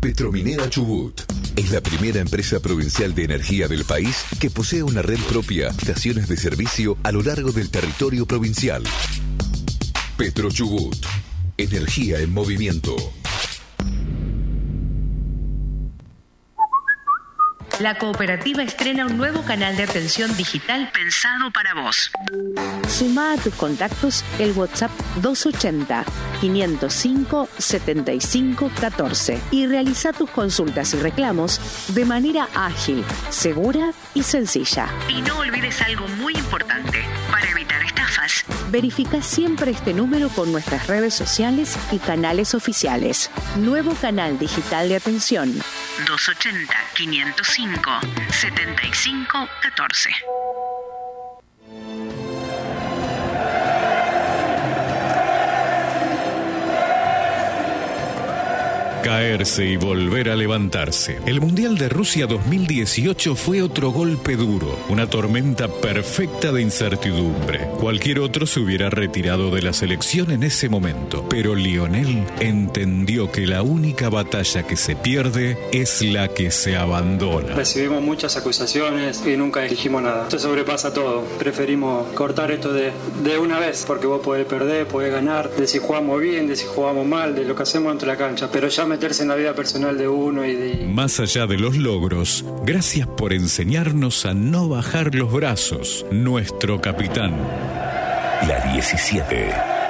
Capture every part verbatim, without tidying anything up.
Petrominera Chubut es la primera empresa provincial de energía del país que posee una red propia de estaciones de servicio a lo largo del territorio provincial. Petro Chubut. Energía en movimiento. La cooperativa estrena un nuevo canal de atención digital pensado para vos. Sumá a tus contactos el WhatsApp doscientos ochenta, quinientos cinco, setenta y cinco, catorce y realiza tus consultas y reclamos de manera ágil, segura y sencilla. Y no olvides algo muy importante para evitar estafas. Verifica siempre este número con nuestras redes sociales y canales oficiales. Nuevo canal digital de atención. doscientos ochenta, quinientos cinco, setenta y cinco, catorce. Caerse y volver a levantarse. El Mundial de Rusia dos mil dieciocho fue otro golpe duro, una tormenta perfecta de incertidumbre. Cualquier otro se hubiera retirado de la selección en ese momento, pero Lionel entendió que la única batalla que se pierde es la que se abandona. Recibimos muchas acusaciones y nunca dijimos nada. Esto sobrepasa todo. Preferimos cortar esto de, de una vez, porque vos podés perder, podés ganar, de si jugamos bien, de si jugamos mal, de lo que hacemos dentro de la cancha, pero ya me meterse en la vida personal de uno y de... Más allá de los logros, gracias por enseñarnos a no bajar los brazos. Nuestro capitán. La diecisiete.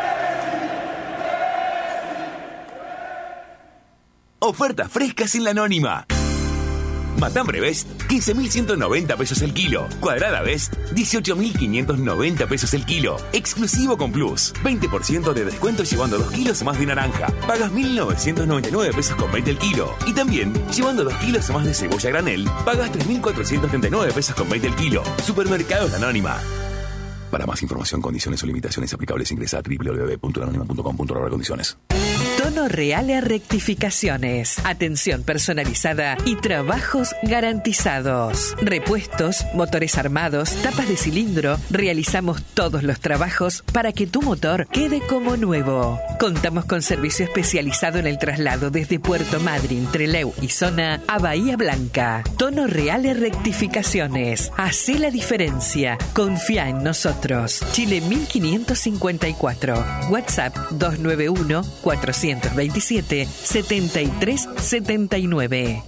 Ofertas frescas en la Anónima. Matambre Best, quince mil ciento noventa pesos el kilo. Cuadrada Best, dieciocho mil quinientos noventa pesos el kilo. Exclusivo con Plus. veinte por ciento de descuento llevando dos kilos más de naranja. Pagas mil novecientos noventa y nueve pesos con veinte el kilo. Y también, llevando dos kilos más de cebolla granel, pagas tres mil cuatrocientos treinta y nueve pesos con veinte el kilo. Supermercados La Anónima. Para más información, condiciones o limitaciones aplicables, ingresa a doble u doble u doble u punto la anónima punto com punto a r condiciones. Tono Reale Rectificaciones. Atención personalizada y trabajos garantizados. Repuestos, motores armados, tapas de cilindro. Realizamos todos los trabajos para que tu motor quede como nuevo. Contamos con servicio especializado en el traslado desde Puerto Madryn, Trelew y Zona a Bahía Blanca. Tono Reale Rectificaciones. Hacé la diferencia. Confía en nosotros. Chile mil quinientos cincuenta y cuatro. WhatsApp dos nueve uno, cuatrocientos veintisiete, setenta y tres setenta y nueve.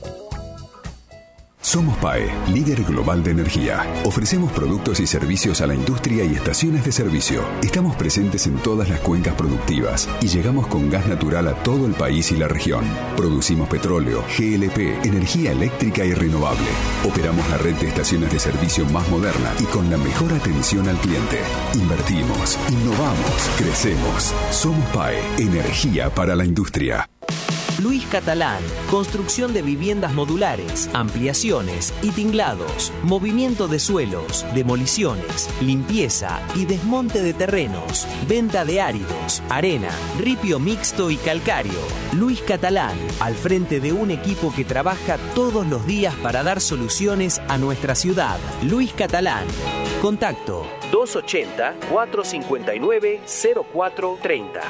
Somos P A E, líder global de energía. Ofrecemos productos y servicios a la industria y estaciones de servicio. Estamos presentes en todas las cuencas productivas y llegamos con gas natural a todo el país y la región. Producimos petróleo, G L P, energía eléctrica y renovable. Operamos la red de estaciones de servicio más moderna y con la mejor atención al cliente. Invertimos, innovamos, crecemos. Somos P A E, energía para la industria. Luis Catalán, construcción de viviendas modulares, ampliaciones y tinglados, movimiento de suelos, demoliciones, limpieza y desmonte de terrenos, venta de áridos, arena, ripio mixto y calcáreo. Luis Catalán, al frente de un equipo que trabaja todos los días para dar soluciones a nuestra ciudad. Luis Catalán. Contacto dos ochenta, cuatrocientos cincuenta y nueve, cero cuatro treinta.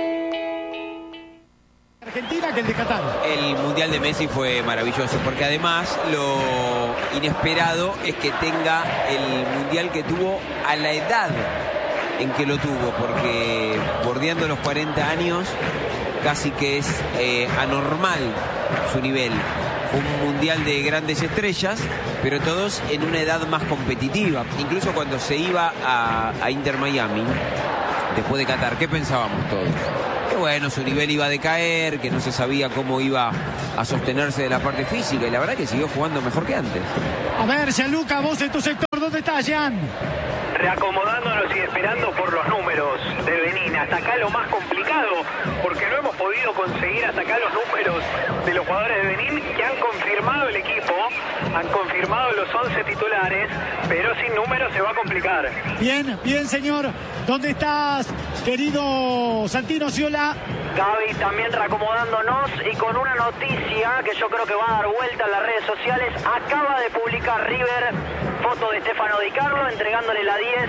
Argentina que el de Qatar. El Mundial de Messi fue maravilloso porque además lo inesperado es que tenga el Mundial que tuvo a la edad en que lo tuvo, porque bordeando los cuarenta años casi que es eh, anormal su nivel. Fue un Mundial de grandes estrellas, pero todos en una edad más competitiva. Incluso cuando se iba a, a Inter Miami, después de Qatar, ¿qué pensábamos todos? Que bueno, su nivel iba a decaer, que no se sabía cómo iba a sostenerse de la parte física, y la verdad que siguió jugando mejor que antes. A ver, Gianluca, vos en tu sector, ¿dónde estás, Gian? Reacomodándonos y esperando por los números de Benín. Hasta acá lo más complicado, porque no hemos podido conseguir hasta acá los números de los jugadores de Benín, que han confirmado el equipo, han confirmado los once titulares, pero sin números se va a complicar. Bien, bien, señor. ¿Dónde estás, querido Santino Ciola? Gaby, también reacomodándonos y con una noticia que yo creo que va a dar vuelta en las redes sociales. Acaba de publicar River foto de Stefano Di Carlo entregándole la diez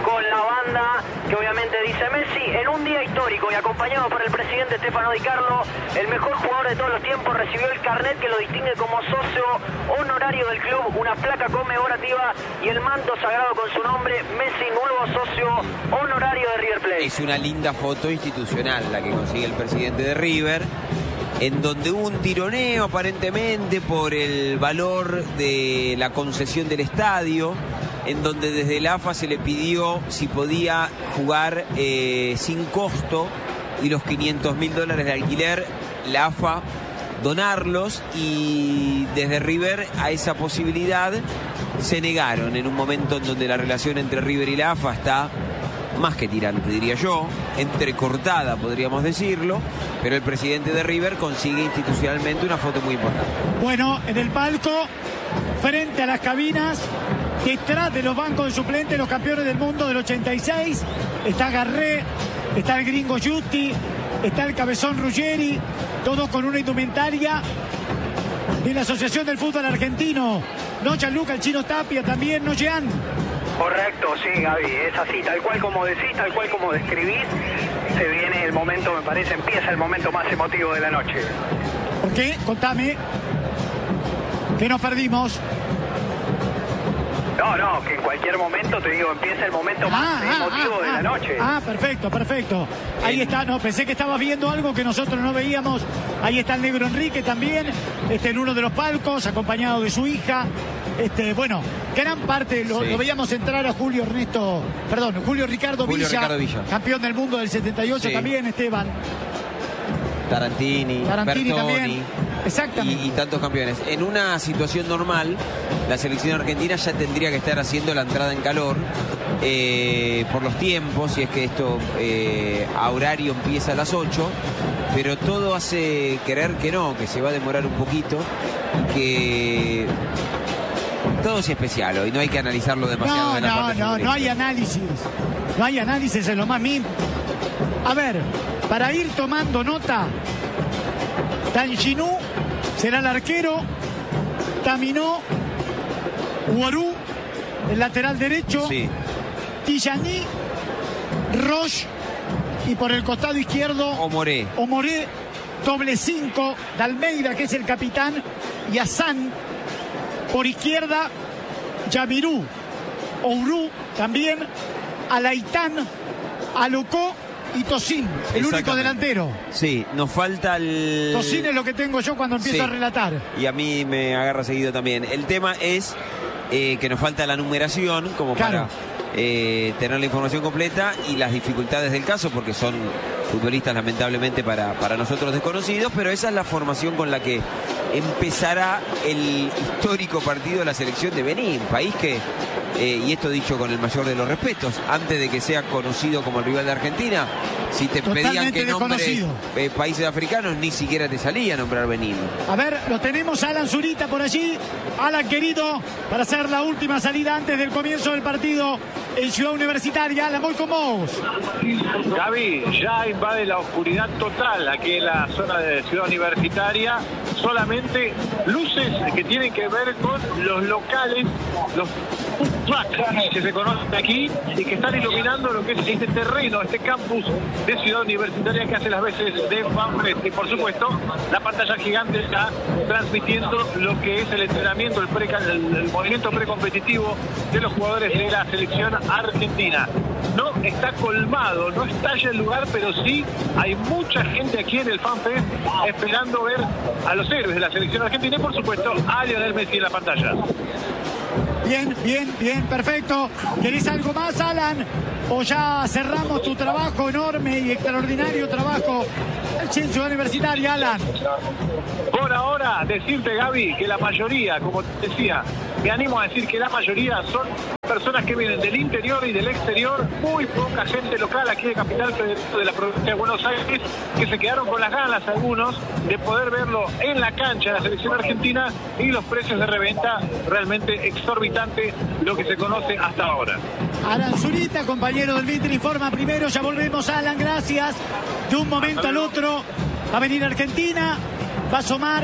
con la banda que obviamente dice Messi, en un día histórico y acompañado por el presidente Stefano Di Carlo, el mejor jugador de todos los tiempos recibió el carnet que lo distingue como socio honorario del club, una placa conmemorativa y el manto sagrado con su nombre, Messi, nuevo socio honorario de River Plate. Es una linda foto institucional la que consigue el presidente de River, en donde hubo un tironeo aparentemente por el valor de la concesión del estadio, en donde desde el A F A se le pidió si podía jugar eh, sin costo y los quinientos mil dólares de alquiler, la A F A donarlos, y desde River a esa posibilidad se negaron en un momento en donde la relación entre River y la A F A está más que tirante, diría yo, entrecortada podríamos decirlo, pero el presidente de River consigue institucionalmente una foto muy importante. Bueno, en el palco, frente a las cabinas, detrás de los bancos de suplentes, los campeones del mundo del ochenta y seis, está Garré, está el gringo Giusti, está el cabezón Ruggeri, todos con una indumentaria de la Asociación del Fútbol Argentino. No Gianluca, el Chino Tapia también, no Jean. Correcto, sí, Gaby, es así, tal cual como decís, tal cual como describís, se viene el momento, me parece, empieza el momento más emotivo de la noche. ¿Por qué? Contame. ¿Qué nos perdimos? No, no, que en cualquier momento, te digo, empieza el momento más ah, emotivo ah, de ah, la noche. Ah, perfecto, perfecto. Ahí está, no, pensé que estabas viendo algo que nosotros no veíamos. Ahí está el negro Enrique también, este, en uno de los palcos, acompañado de su hija. Este, bueno, gran parte, lo, sí. lo veíamos entrar a Julio Ernesto, perdón, Julio Ricardo, Julio Villa, Ricardo Villa, campeón del mundo del setenta y ocho, sí. También, Esteban. Tarantini, Tarantini Bertoni, también. Exactamente. Y, y tantos campeones. En una situación normal, la selección argentina ya tendría que estar haciendo la entrada en calor eh, por los tiempos, y es que esto eh, a horario empieza a las ocho, pero todo hace creer que no, que se va a demorar un poquito, que todo es especial hoy, no hay que analizarlo demasiado. No, de la no, parte no, no hay análisis. No hay análisis en lo más mínimo. A ver, para ir tomando nota, Tanginú será el arquero, Taminó, Uorú, el lateral derecho, sí. Tillani, Roche, y por el costado izquierdo, Omoré. Omoré, doble cinco, Dalmeida, que es el capitán, y Hassan. Por izquierda, Yamirú, Ourú también, Alaitán, Alocó y Tosín, el único delantero. Sí, nos falta el... Tosín es lo que tengo yo cuando empiezo sí. a relatar. Y a mí me agarra seguido también. El tema es eh, que nos falta la numeración como claro. para eh, tener la información completa, y las dificultades del caso, porque son futbolistas lamentablemente para, para nosotros desconocidos, pero esa es la formación con la que empezará el histórico partido de la selección de Benín, país que, eh, y esto dicho con el mayor de los respetos, antes de que sea conocido como el rival de Argentina, si te totalmente pedían que nombres eh, países africanos, ni siquiera te salía a nombrar Benín. A ver, lo tenemos a Alan Zurita por allí. Alan, querido, para hacer la última salida antes del comienzo del partido en Ciudad Universitaria. Alan, voy con vos. Gaby, ya invade la oscuridad total aquí en la zona de Ciudad Universitaria. Solamente luces que tienen que ver con los locales, los food trucks que se conocen aquí y que están iluminando lo que es este terreno, este campus de Ciudad Universitaria que hace las veces de FanFest. Y por supuesto, la pantalla gigante está transmitiendo lo que es el entrenamiento, el, pre, el, el movimiento precompetitivo de los jugadores de la selección argentina. No está colmado, no estalla el lugar, pero sí hay mucha gente aquí en el FanFest esperando ver a los héroes de la selección argentina y por supuesto a Lionel Messi en la pantalla. Bien, bien, bien, perfecto. ¿Querés algo más, Alan? ¿O ya cerramos tu trabajo enorme y extraordinario trabajo en Ciudad Universitaria, Alan? Por ahora, decirte, Gaby, que la mayoría, como te decía, me animo a decir que la mayoría son personas que vienen del interior y del exterior, muy poca gente local aquí de Capital Federal de la provincia de Buenos Aires, que se quedaron con las ganas algunos de poder verlo en la cancha de la selección argentina, y los precios de reventa realmente exorbitantes, lo que se conoce hasta ahora. Alan Zurita, compañero del Mitre Informa primero, ya volvemos, Alan, gracias. De un momento al otro va a venir Argentina, va a asomar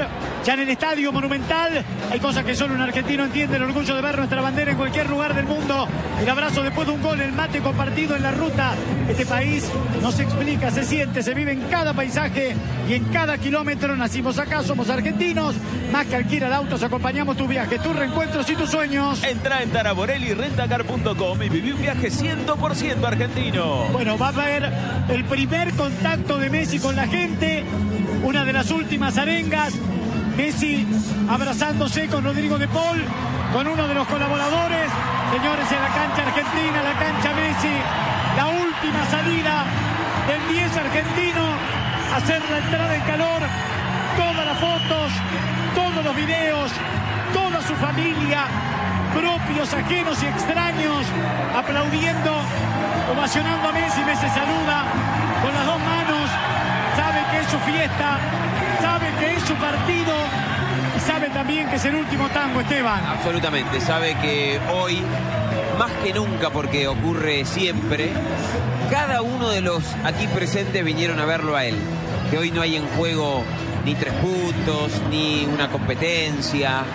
ya en el Estadio Monumental. Hay cosas que solo un argentino entiende, el orgullo de ver nuestra bandera en cualquier lugar del mundo, el abrazo después de un gol, el mate compartido en la ruta. Este país no se explica, se siente, se vive en cada paisaje y en cada kilómetro. Nacimos acá, somos argentinos, más que alquilar autos, acompañamos tus viajes, tus reencuentros y tus sueños. Entra en Taraborelli Rentacar punto com y viví un viaje cien por ciento argentino. Bueno, va a haber el primer contacto de Messi con la gente, una de las últimas arengas, Messi abrazándose con Rodrigo de Paul, con uno de los colaboradores. Señores, en la cancha argentina, la cancha Messi, la última salida del diez argentino, hacer la entrada en calor, todas las fotos, todos los videos, toda su familia, propios, ajenos y extraños, aplaudiendo, ovacionando a Messi. Messi saluda con las dos manos, sabe que es su fiesta, sabe que es su partido y sabe también que es el último tango, Esteban. Absolutamente, sabe que hoy, más que nunca, porque ocurre siempre, cada uno de los aquí presentes vinieron a verlo a él, que hoy no hay en juego ni tres puntos, ni una competencia,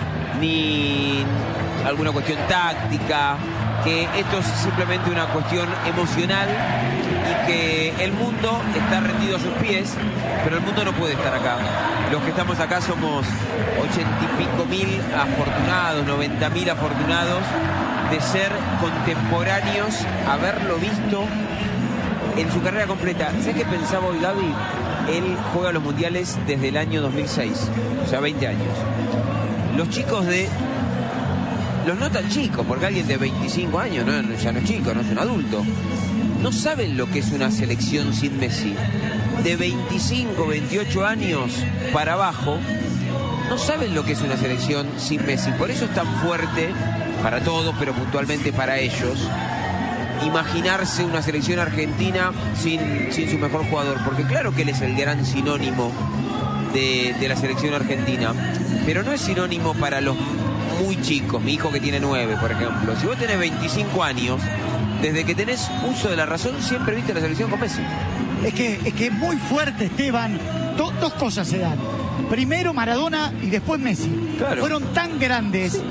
ni alguna cuestión táctica, que esto es simplemente una cuestión emocional y que el mundo está rendido a sus pies, pero el mundo no puede estar acá. Los que estamos acá somos ochenta y pico mil afortunados, noventa mil afortunados de ser contemporáneos, haberlo visto en su carrera completa. ¿Sabes qué pensaba hoy, Gaby? Él juega los mundiales desde el año dos mil seis, o sea, veinte años. Los chicos de... Los no tan chicos, porque alguien de veinticinco años no, ya no es chico, no es un adulto. No saben lo que es una selección sin Messi. De veinticinco, veintiocho años para abajo, no saben lo que es una selección sin Messi. Por eso es tan fuerte para todos, pero puntualmente para ellos, imaginarse una selección argentina sin, sin su mejor jugador. Porque claro que él es el gran sinónimo de, de la selección argentina, pero no es sinónimo para los muy chicos. Mi hijo que tiene nueve, por ejemplo. Si vos tenés veinticinco años, desde que tenés uso de la razón, siempre viste la selección con Messi. Es que es que es muy fuerte, Esteban. Do, dos cosas se dan. Primero Maradona y después Messi. Claro. Fueron tan grandes.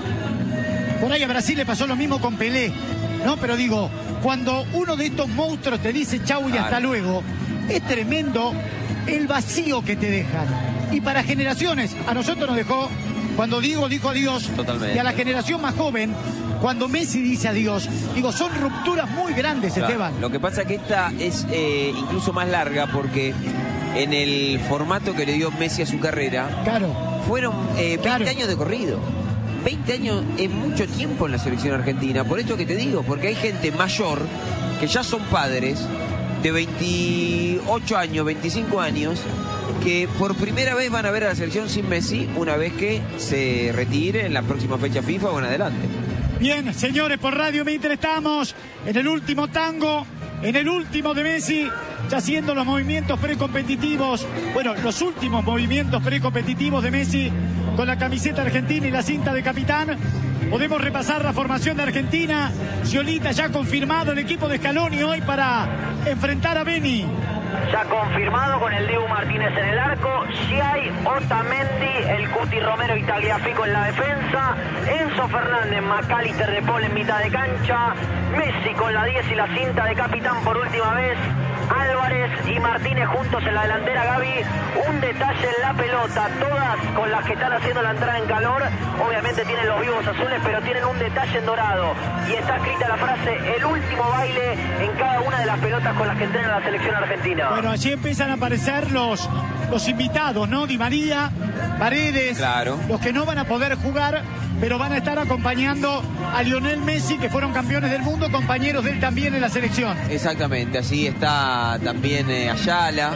Por ahí a Brasil le pasó lo mismo con Pelé, ¿no? Pero digo, cuando uno de estos monstruos te dice chau y claro, hasta luego, es tremendo el vacío que te dejan. Y para generaciones, a nosotros nos dejó cuando Diego dijo adiós. Totalmente. Y a la generación más joven, cuando Messi dice adiós. Digo, son rupturas muy grandes, claro, Esteban. Lo que pasa es que esta es eh, incluso más larga porque en el formato que le dio Messi a su carrera, claro, fueron eh, veinte claro. años de corrido. veinte años es mucho tiempo en la selección argentina. Por esto que te digo, porque hay gente mayor que ya son padres de veintiocho años, veinticinco años, que por primera vez van a ver a la selección sin Messi una vez que se retire en la próxima fecha FIFA o en adelante. Bien, señores, por Radio Mitre estamos en el último tango, en el último de Messi, ya haciendo los movimientos precompetitivos, bueno, los últimos movimientos precompetitivos de Messi con la camiseta argentina y la cinta de capitán. Podemos repasar la formación de Argentina. Sciolita ya confirmado el equipo de Scaloni hoy para enfrentar a Beni. Ya confirmado con el Dibu Martínez en el arco, Sciai, Otamendi, el Cuti Romero y Tagliafico en la defensa, Enzo Fernández, McAllister de Paul en mitad de cancha, Messi con la diez y la cinta de capitán por última vez, Álvarez y Martínez juntos en la delantera. Gaby, un detalle en la pelota, todas con las que están haciendo la entrada en calor, obviamente tienen los vivos azules, pero tienen un detalle en dorado, y está escrita la frase, el último baile, en cada una de las pelotas con las que entrena la selección argentina. Bueno, allí empiezan a aparecer los, los invitados, ¿no? Di María, Paredes, claro, los que no van a poder jugar, pero van a estar acompañando a Lionel Messi, que fueron campeones del mundo, compañeros de él también en la selección. Exactamente, así está también eh, Ayala,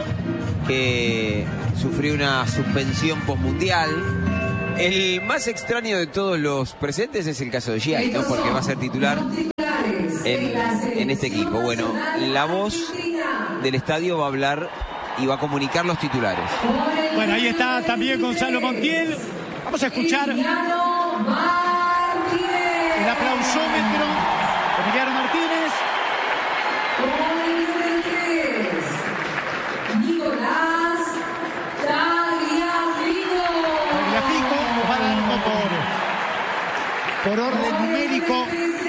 que sufrió una suspensión postmundial. El más extraño de todos los presentes es el caso de Sciai, ¿no? Porque va a ser titular en, en este equipo. Bueno, la voz del estadio va a hablar y va a comunicar los titulares. Bueno, ahí está también Gonzalo Montiel. Vamos a escuchar el aplausómetro de Emiliano Martínez. Nicolás Tagliafico. Tagliafico. por orden numérico.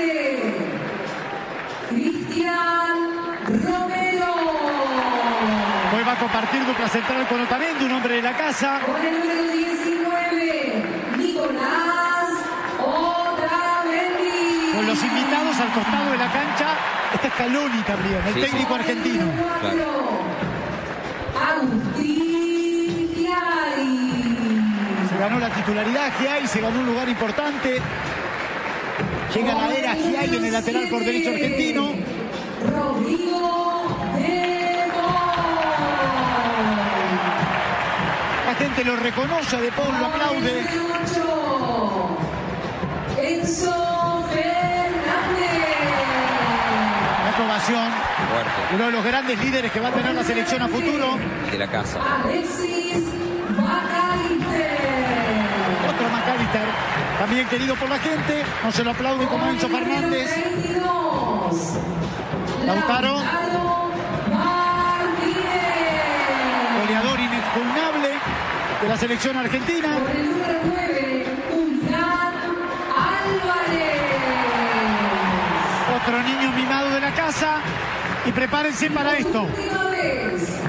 Cristian Romero. Hoy va a compartir dupla central con Otamendi, un hombre de la casa. Con el número diecinueve, Nicolás Otamendi. Con los invitados al costado de la cancha está Scaloni también, el Sí, técnico sí. argentino. Claro. Agustín Giai. Se ganó la titularidad Giai, se ganó un lugar importante. Llega la era Giai en el lateral por derecho argentino. Rodrigo de Paul. La gente lo reconoce, De Paul lo aplaude. ocho, Enzo Fernández. La aprobación. Fuerte. Uno de los grandes líderes que va a tener la selección a futuro. De la casa. Alexis McAllister. Otro McAllister, también querido por la gente. No se lo aplaude como Enzo Fernández. veintidós, Lautaro. Martínez. Goleador inexpugnable de la selección argentina. Por el número nueve, Julián Álvarez. Otro niño mimado de la casa. Y prepárense para esto. Última vez.